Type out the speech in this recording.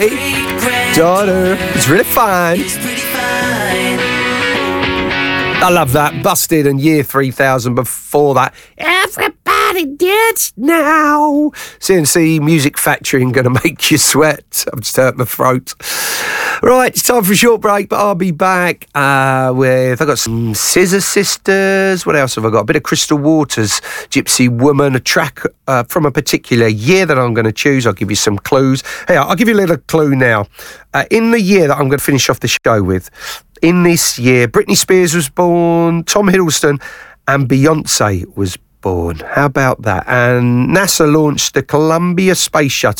daughter. It's really fine. I love that. Busted and Year 3000 before that. Everybody dance now. CNC Music Factory and Gonna Make You Sweat. I'm just hurt my throat. Right, it's time for a short break, but I'll be back with... I've got some Scissor Sisters. What else have I got? A bit of Crystal Waters, Gypsy Woman, a track from a particular year that I'm going to choose. I'll give you some clues. Hey, I'll give you a little clue now. In the year that I'm going to finish off the show with, in this year, Britney Spears was born, Tom Hiddleston, and Beyonce was born. How about that? And NASA launched the Columbia Space Shuttle